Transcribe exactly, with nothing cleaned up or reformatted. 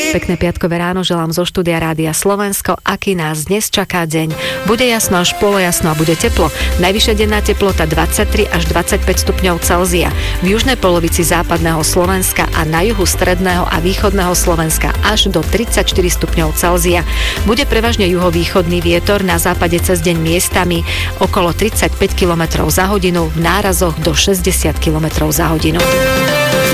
Pekné piatkové ráno želám zo štúdia Rádia Slovensko. Aký nás dnes čaká deň? Bude jasno až polojasno a bude teplo. Najvyššia denná teplota dvadsaťtri až dvadsaťpäť stupňov Celzia. V južnej polovici západného Slovenska a na juhu stredného a východného Slovenska až do tridsaťštyri stupňov Celzia. Bude prevažne juhovýchodný vietor, na západe cez deň miestami okolo tridsaťpäť kilometrov za hodinu, v nárazoch do šesťdesiat kilometrov za hodinu.